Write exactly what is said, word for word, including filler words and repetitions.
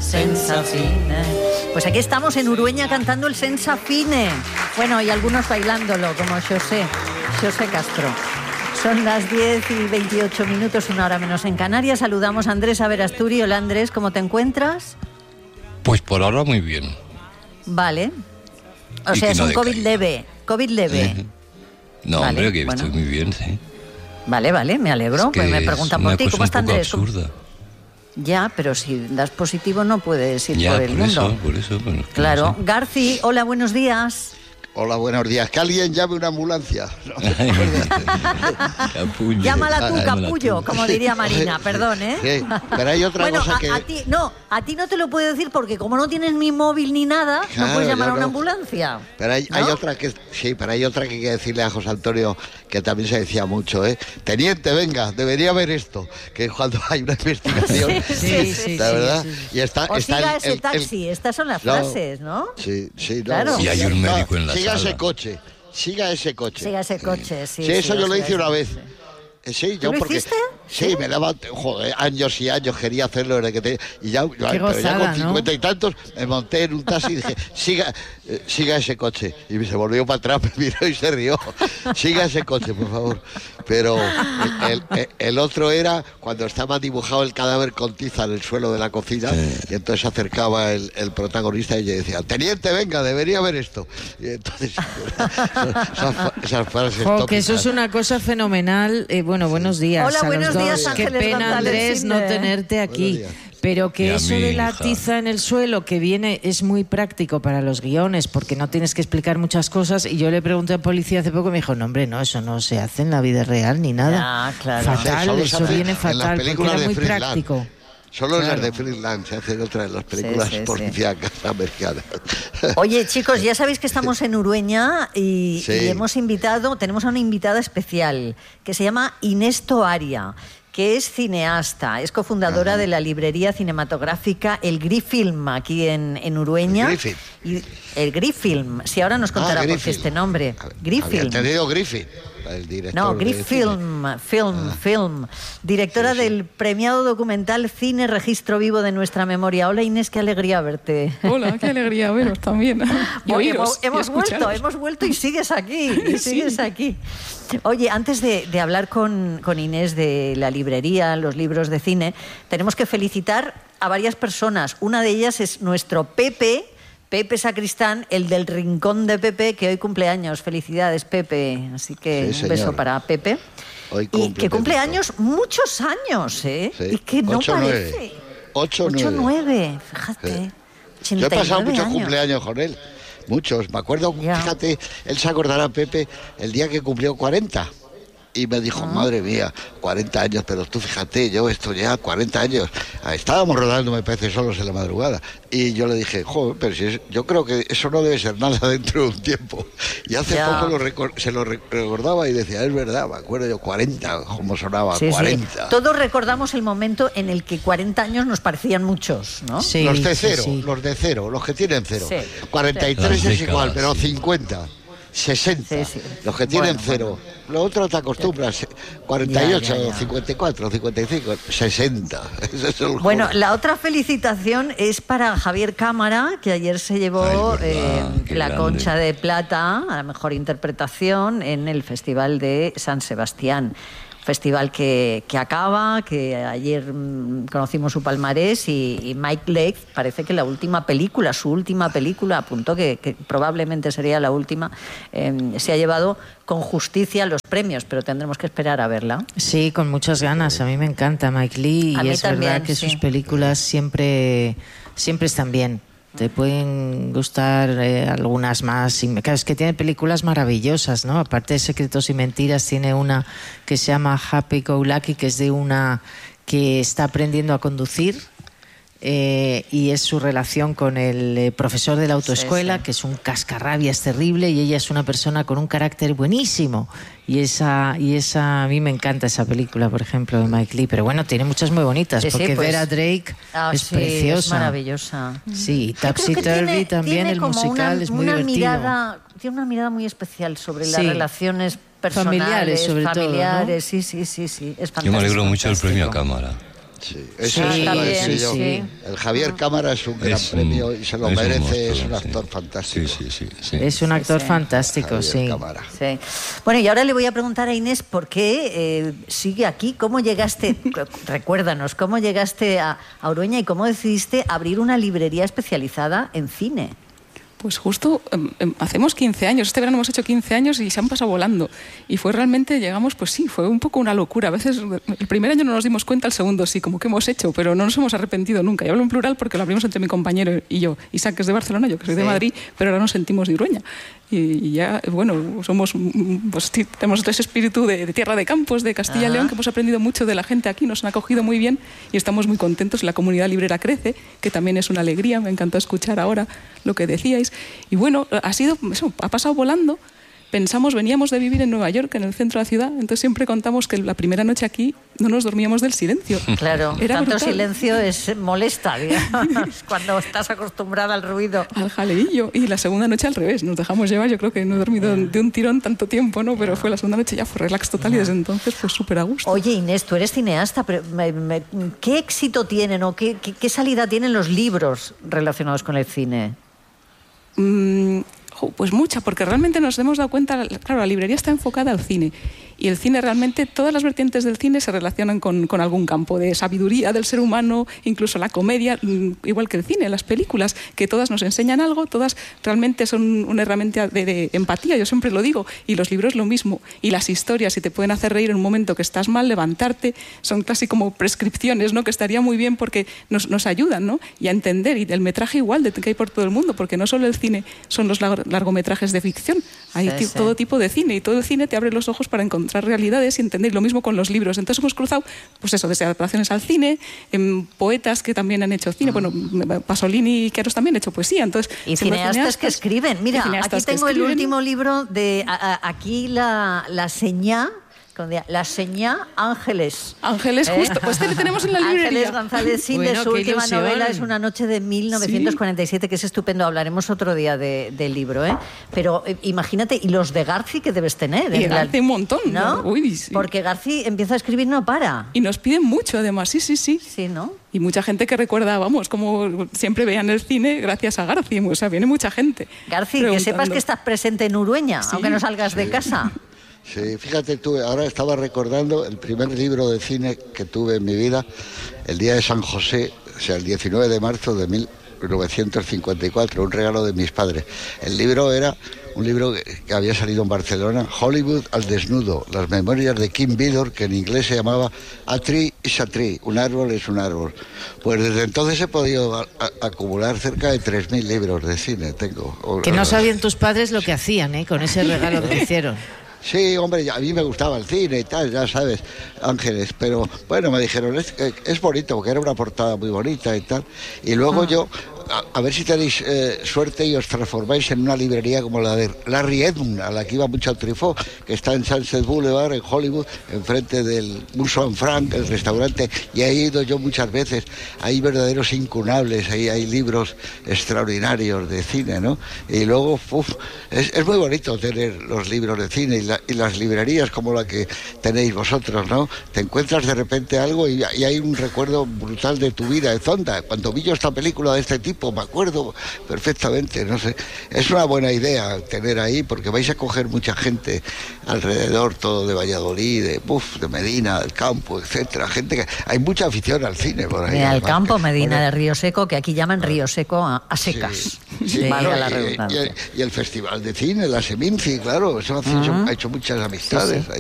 senza fine. Pues aquí estamos en Urueña cantando el Senza Fine. Bueno, y algunos bailándolo, como José, José Castro. Son las diez y veintiocho minutos, una hora menos en Canarias. Saludamos a Andrés Averasturi. Hola Andrés, ¿cómo te encuentras? Pues por ahora muy bien. Vale. O sea, es un COVID leve. COVID leve. No, vale, hombre, que bueno. Estoy muy bien, sí. Vale, vale, me alegro. Es que pues me preguntan por ti. ¿Cómo está Andrés? Absurda. Ya, pero si das positivo no puedes ir ya, por el por mundo. Eso, por eso, bueno, claro. No sé. Garci, hola, buenos días. Hola, buenos días. Que alguien llame una ambulancia. No, capullo. Llámala tú, capullo, como diría Marina, perdón, ¿eh? Sí, pero hay otra bueno, cosa a, que... a ti, no, a ti no te lo puedo decir porque como no tienes ni móvil ni nada, claro, no puedes llamar a una no. ambulancia. Pero hay, ¿no? hay otra que... Sí, pero hay otra que hay que decirle a José Antonio, que también se decía mucho, ¿eh? Teniente, venga, debería ver esto. Que cuando hay una investigación... sí, sí, sí. ¿La sí, verdad? Sí, sí. Y está, o está siga el, ese el, taxi, el... estas son las no, frases, ¿no? Sí, sí, no. Claro. Y hay un médico en la Siga sala. ese coche. Siga ese coche. Siga ese coche, sí. Sí, sí eso sí, yo lo hice una ese, vez. Sí. Sí, yo ¿Tú lo porque hiciste? sí, ¿Sí? me daba joder, años y años quería hacerlo desde que te, y ya, Qué pero gozada, ya con cincuenta ¿no? y tantos me monté en un taxi y dije, siga, eh, siga ese coche. Y se volvió para atrás, me miró y se rió. Siga ese coche, por favor. Pero el, el, el otro era cuando estaba dibujado el cadáver con tiza en el suelo de la cocina, sí. Y entonces se acercaba el, el protagonista y le decía, teniente, venga, debería ver esto. Y entonces esas, esas frases jo, que eso es una cosa fenomenal. Eh, bueno, buenos días. Hola, a buenos los dos. días, Qué Ángeles pena, González Andrés, Sinde. no tenerte aquí. Pero que eso de la hija. tiza en el suelo que viene es muy práctico para los guiones porque no tienes que explicar muchas cosas. Y yo le pregunté a policía hace poco y me dijo, no hombre, no, eso no se hace en la vida real ni nada. Ya, claro. Fatal, Sí, eso viene fatal porque era muy práctico. Solo claro. las de Freeland se hacen otras de las películas sí, sí, policíacas sí. americanas. Oye, chicos, ya sabéis que estamos en Urueña y, sí. y hemos invitado, tenemos a una invitada especial que se llama Inés Toaria, que es cineasta, es cofundadora Ajá. de la librería cinematográfica El Grifilm aquí en, en Urueña. El Griffith. Y el Grifilm, si ahora nos contará ah, por qué este nombre. Grifilm. Había tenido Griffith. El director no, Grifilm, film, ah. film. Directora sí, sí. del premiado documental Cine Registro Vivo de Nuestra Memoria. Hola Inés, qué alegría verte. Hola, qué alegría veros también. Y Oye, hemos, hemos vuelto, hemos vuelto y sigues aquí, y sigues sí. aquí. Oye, antes de, de hablar con, con Inés de la librería, los libros de cine, tenemos que felicitar a varias personas. Una de ellas es nuestro Pepe, Pepe Sacristán, el del Rincón de Pepe, que hoy cumple años. Felicidades, Pepe. Así que sí, un beso para Pepe. Hoy cumple, y que cumple Pepe. años, muchos años, ¿eh? Sí. Y que no Ocho, parece. Nueve. Ocho, Ocho, nueve. nueve, fíjate. Sí. Yo he pasado muchos años. cumpleaños con él. Muchos. Me acuerdo, ya. fíjate, él se acordará, Pepe, el día que cumplió cuarenta. Y me dijo, ah. madre mía, cuarenta años, pero tú fíjate, yo esto ya, cuarenta años. Estábamos rodando, me parece, solos en la madrugada. Y yo le dije, joder, pero si es, yo creo que eso no debe ser nada dentro de un tiempo. Y hace ya. poco lo recor- se lo recordaba y decía, es verdad, me acuerdo yo, cuarenta, como sonaba, sí, cuarenta. Sí. Todos recordamos el momento en el que cuarenta años nos parecían muchos, ¿no? Sí, los de cero, sí, sí. los de cero, los que tienen cero. Sí. cuarenta y tres sí. es igual, pero cincuenta. sesenta, sí, sí. Los que tienen bueno, cero. Bueno. Lo otro te acostumbras. cuarenta y ocho, ya, ya, ya. cincuenta y cuatro, cincuenta y cinco, sesenta. Ese es el bueno, juego. La otra felicitación es para Javier Cámara, que ayer se llevó Ay, eh, la grande. Concha de Plata a la mejor interpretación en el Festival de San Sebastián. Festival que, que acaba, que ayer mmm, conocimos su palmarés y, y Mike Leigh parece que la última película, su última película, apuntó que, que probablemente sería la última, eh, se ha llevado con justicia los premios, pero tendremos que esperar a verla. Sí, con muchas ganas. A mí me encanta Mike Leigh y es también, verdad que sí. sus películas siempre, siempre están bien. Te pueden gustar eh, algunas más. Claro, es que tiene películas maravillosas, ¿no? Aparte de Secretos y Mentiras, tiene una que se llama Happy Go Lucky, que es de una que está aprendiendo a conducir. Eh, y es su relación con el eh, profesor de la autoescuela, sí, sí. que es un cascarrabias terrible, y ella es una persona con un carácter buenísimo. Y esa, y esa a mí me encanta esa película, por ejemplo, de Mike Leigh. Pero bueno, tiene muchas muy bonitas, sí, porque sí, pues, Vera Drake ah, es sí, preciosa. Es maravillosa. Sí, Tapsy Turvy también, tiene el como musical una, es muy una divertido. Mirada, tiene una mirada muy especial sobre sí. las relaciones personales, familiares, sobre familiares, todo, ¿no? sí, sí, sí, sí, es fantástico. Yo me alegro mucho del premio a Cámara. Sí, eso sí, también, sí, sí. El Javier Cámara es un gran es premio un, y se lo es merece, un es un actor sí. fantástico. Sí, sí, sí, sí. Es un actor sí, sí. fantástico, sí. sí. Bueno, y ahora le voy a preguntar a Inés por qué eh, sigue aquí, cómo llegaste, recuérdanos, cómo llegaste a, a Urueña y cómo decidiste abrir una librería especializada en cine. Pues justo eh, hacemos quince años, este verano hemos hecho quince años y se han pasado volando. Y fue realmente, llegamos, pues sí, fue un poco una locura. A veces el primer año no nos dimos cuenta, el segundo sí, como que hemos hecho, pero no nos hemos arrepentido nunca. Y hablo en plural porque lo abrimos entre mi compañero y yo. Isaac es de Barcelona, yo que soy sí. de Madrid, pero ahora nos sentimos de Urueña. Y, y ya, bueno, somos, pues sí, tenemos ese espíritu de, de tierra de campos, de Castilla y León, que hemos aprendido mucho de la gente aquí, nos han acogido muy bien y estamos muy contentos. La comunidad librera crece, que también es una alegría, me encantó escuchar ahora lo que decíais. Y bueno, ha sido, eso, ha pasado volando. Pensamos, veníamos de vivir en Nueva York, en el centro de la ciudad, entonces siempre contamos que la primera noche aquí no nos dormíamos del silencio. Claro, Era tanto brutal. Silencio es molesta, digamos, cuando estás acostumbrada al ruido. Al jaleillo. Y la segunda noche al revés, nos dejamos llevar, yo creo que no he dormido de un tirón tanto tiempo, ¿no? Pero fue la segunda noche ya fue relax total y desde entonces fue súper a gusto. Oye, Inés, tú eres cineasta, pero me, me, ¿qué éxito tienen o qué, qué, qué salida tienen los libros relacionados con el cine? Mm, pues mucha, porque realmente nos hemos dado cuenta, claro, la librería está enfocada al cine y el cine realmente, todas las vertientes del cine se relacionan con, con algún campo de sabiduría del ser humano, incluso la comedia, igual que el cine, las películas, que todas nos enseñan algo, todas realmente son una herramienta de, de empatía, yo siempre lo digo, y los libros lo mismo, y las historias, si te pueden hacer reír en un momento que estás mal, levantarte, son casi como prescripciones, ¿no? Que estaría muy bien porque nos, nos ayudan, ¿no? Y a entender, y el metraje igual de que hay por todo el mundo, porque no solo el cine son los largometrajes de ficción, hay sí, sí. todo tipo de cine, y todo el cine te abre los ojos para encontrar realidades y entender, lo mismo con los libros. Entonces hemos cruzado, pues eso, desde adaptaciones al cine, en poetas que también han hecho cine, bueno, Pasolini y Queros también han hecho poesía. Entonces, y cineastas, cineastas que escriben. Mira, aquí tengo el último libro de a, a, aquí la, la señá, La señá Ángeles. Ángeles, justo. Pues te tenemos en la librería. Ángeles González Sin, bueno, de su última ilusión. novela es Una noche de mil novecientos cuarenta y siete, sí. que es estupendo. Hablaremos otro día de, del libro, ¿eh? Pero eh, imagínate, y los de Garci que debes tener. Y Garci un montón. ¿No? Uy, sí. Porque Garci empieza a escribir no para. Y nos piden mucho, además. Sí, sí, sí. Sí, ¿no? Y mucha gente que recuerda, vamos, como siempre veían el cine gracias a Garci. O sea, viene mucha gente. Garci, que sepas que estás presente en Urueña, sí. aunque no salgas sí. de casa. Sí, fíjate tú, ahora estaba recordando el primer libro de cine que tuve en mi vida, el día de San José, o sea, el diecinueve de marzo de mil novecientos cincuenta y cuatro, un regalo de mis padres. El libro era un libro que había salido en Barcelona, Hollywood al desnudo, las memorias de Kim Vidor, que en inglés se llamaba A Tree is a Tree, un árbol es un árbol. Pues desde entonces he podido a, a, acumular cerca de tres mil libros de cine, tengo. Que no sabían tus padres lo que hacían, ¿eh? Con ese regalo que hicieron. Sí, hombre, a mí me gustaba el cine y tal, ya sabes, Ángeles, pero bueno, me dijeron, es, es bonito, porque era una portada muy bonita y tal, y luego ah. yo, a, a ver si tenéis eh, suerte y os transformáis en una librería como la de Larry Edmund, a la que iba mucho al Truffaut, que está en Sunset Boulevard, en Hollywood, enfrente del Musso and Frank, el restaurante, y he ido yo muchas veces, hay verdaderos incunables, ahí hay libros extraordinarios de cine, ¿no? Y luego, uf, es, es muy bonito tener los libros de cine y, la, y las librerías como la que tenéis vosotros, ¿no? Te encuentras de repente algo y, y hay un recuerdo brutal de tu vida, de Zonda. Cuando vi yo esta película de este tipo, me acuerdo perfectamente, no sé. Es una buena idea tener ahí porque vais a coger mucha gente alrededor, todo de Valladolid, de, uf, de Medina, del campo, etcétera. Gente que hay mucha afición al cine por ahí. Al campo, que, Medina, bueno, de Río Seco, que aquí llaman Río Seco a, a secas. Sí, sí, bueno, la y, y, el, y el Festival de Cine, la Seminci, claro, eso ha hecho, uh-huh. ha hecho muchas amistades. Sí, sí.